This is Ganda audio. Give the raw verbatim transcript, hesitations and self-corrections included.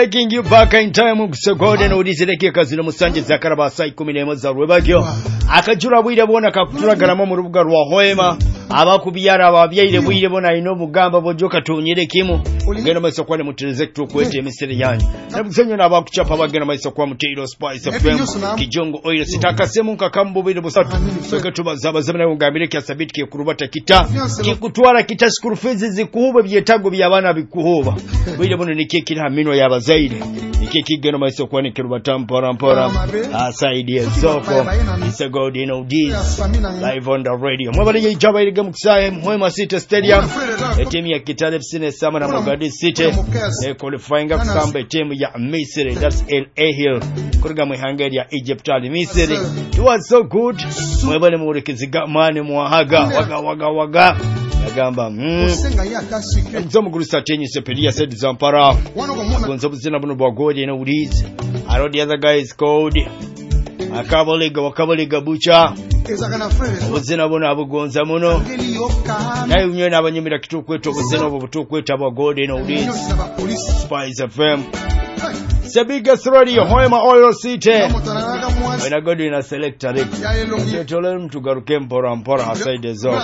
Taking you back in time kusogode no udizireke kazino musanje zakaraba sai kumi n'imwe za rwebagyo akajura bwire bona kakuturagaramo mu rubuga rwa Hoima abakubiyara ababyeire bwire bona ino mugamba bojo katonyere kimu ngeno maso kwa mutereze tukwete emisere yanyu nabusenyo nabakuchapa bagena maso kwa mutero Spice F M kijongo oil sitakasemu kakambo bwire busatu soke tubaza zabana ngambire kya sabiti ke kurubata kita kikutwara kita school fees zikuhube byetago byabana bikuhuba bwire bona nikekira hamino yabazaire nikekigeno maso kwa nikirubata mpora mpora asaidia soko isagodi no this live on the radio mwabali jaba ile muksaye Hoima City Stadium timu ya Kitale F C ne sama na Mogadishu City e qualifying kusamba timu ya Misri that's Al Ahly kuruga mu Hungary ya Egypt ali Misri it was so good mwabale murekiziga mane muhaga waga waga waga yagamba mzo mugurusa tenyi sepelia said Zampara gonzo buzina buno bwagode no ulizi all the other guys called akaboliga wakaboliga bucha ubuzina bona abugonza muno naye unyo nabanyumira kitukweto ubuzina obo butukweto abagode no ulizi Spice F M the biggest radio Hoima Oil City when I go to a selector it tole mtu garuke mpora mpora aside zo